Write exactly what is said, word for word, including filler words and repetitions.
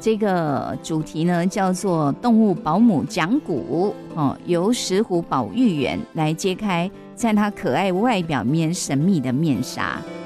这个主题呢叫做动物保姆讲古，哦，由石虎保育员来揭开在它可爱外表面神秘的面纱。